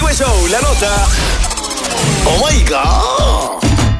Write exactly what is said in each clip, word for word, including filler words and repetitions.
Freeway Show, la nota. Oh my God.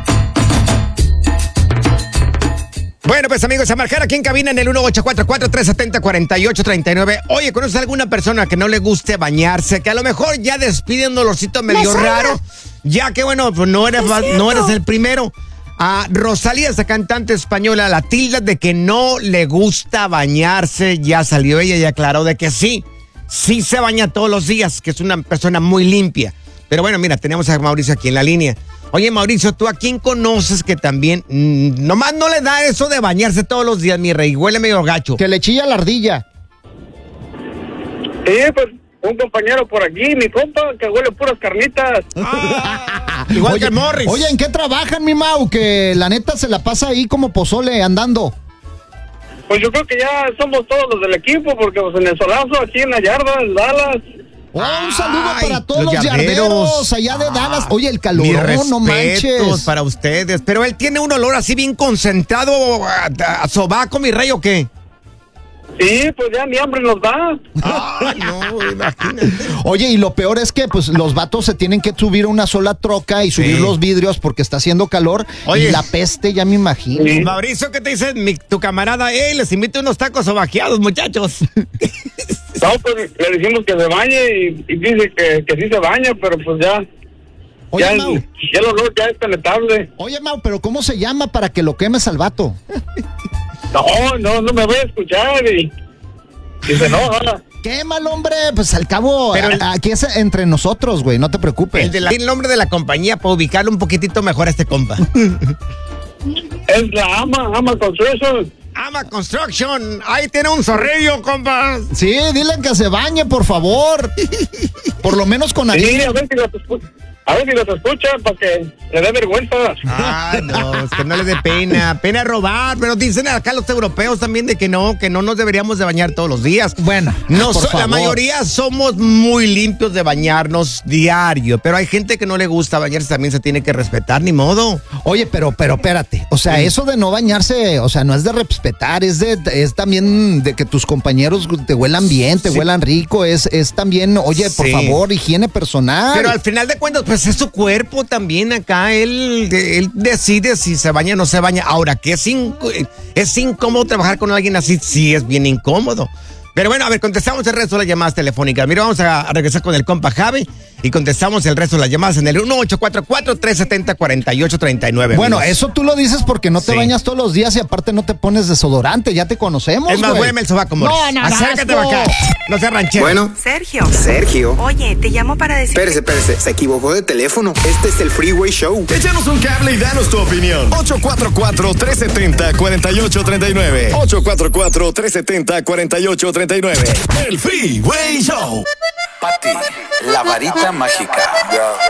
Bueno, pues amigos, a marcar aquí en cabina en el uno ocho cuatro cuatro, tres siete cero, cuatro ocho tres nueve. Oye, ¿conoces a alguna persona que no le guste bañarse? Que a lo mejor ya despide un dolorcito medio raro. Ya que bueno, pues no eres, no eres el primero. A Rosalía, esa cantante española, la tilda de que no le gusta bañarse. Ya salió ella y aclaró de que sí, sí se baña todos los días, que es una persona muy limpia. Pero bueno, mira, tenemos a Mauricio aquí en la línea. Oye, Mauricio, ¿tú a quién conoces que también mmm, nomás no le da eso de bañarse todos los días, mi rey? Huele medio gacho. Que le chilla la ardilla. Sí, pues un compañero por aquí, mi compa, que huele puras carnitas. Ah, igual oye, que el Morris. Oye, ¿en qué trabajan, mi Mau? Que la neta se la pasa ahí como pozole andando. Pues yo creo que ya somos todos los del equipo, porque pues en el solazo, aquí en la yarda, en Dallas. Oh, un saludo Ay, para todos los los yarderos. yarderos allá de Dallas. Oye, el Mis calorón, no respetos manches. para ustedes. Pero él tiene un olor así bien concentrado a, a sobaco, mi rey, ¿o qué? Sí, pues ya ni hambre nos da. Ay, no, imagínate. Oye, y lo peor es que pues los vatos se tienen que subir a una sola troca y subir Sí. los vidrios porque está haciendo calor. Oye. Y la peste, ya me imagino. Sí. Mauricio, ¿qué te dice mi, tu camarada? Ey, les invito unos tacos sobaqueados, muchachos. No, pues le decimos que se bañe y, y dice que, que sí se baña, pero pues ya. Oye, ya, Mau. el, ya el olor ya es penetrable. Oye, Mau, pero ¿cómo se llama para que lo quemes al vato? No, no, no me voy a escuchar y, y se enoja. Quémalo, hombre. Pues al cabo, Pero el- a- aquí es entre nosotros, güey. No te preocupes. El, de la- el nombre de la compañía para ubicarlo un poquitito mejor a este compa. Es la ama, ama Construction. Ama Construction. Ahí tiene un zorrillo, compa. Sí, dile que se bañe, por favor. Por lo menos con Sí, arena. a ver si los escucha, a ver si los escucha para que le dé vergüenza. Ah, no, es que no le dé pena. Pena robar. Pero dicen acá los europeos también de que no, que no nos deberíamos de bañar todos los días. Bueno, No, por so- la favor. mayoría somos muy limpios de bañarnos diario, pero hay gente que no le gusta bañarse, también se tiene que respetar, ni modo. Oye, pero, pero espérate. O sea, eso de no bañarse, o sea, no es de respetar, es de, es también de que tus compañeros te huelan bien, te Sí. huelan rico, es, es también, oye, por Sí. favor, higiene personal. Pero al final de cuentas, pues es su cuerpo también acá, él, él decide si se baña o no se baña. Ahora, que es, inc- es incómodo trabajar con alguien así, sí es bien incómodo. Pero bueno, a ver, contestamos el resto de las llamadas telefónicas. Mira, vamos a, a regresar con el compa Javi y contestamos el resto de las llamadas en el uno ocho cuatro cuatro, tres siete cero, cuatro ocho tres nueve. Bueno, amigos. eso tú lo dices porque no te Sí. bañas todos los días y aparte no te pones desodorante, ya te conocemos, Es más, güey. huéleme el sobaco, Morris. No, no, no, Acércate asco. para acá. No seas ranchero. Bueno, Sergio. Sergio. Oye, te llamo para decir. Espérese, espérese, se equivocó de teléfono. Este es el Freeway Show. Échanos un cable y danos tu opinión. ocho cuatro cuatro, tres siete cero, cuatro ocho tres nueve. ocho cuatro cuatro, tres siete cero, cuatro ocho tres nueve. El Freeway Show. Pati, la varita mágica.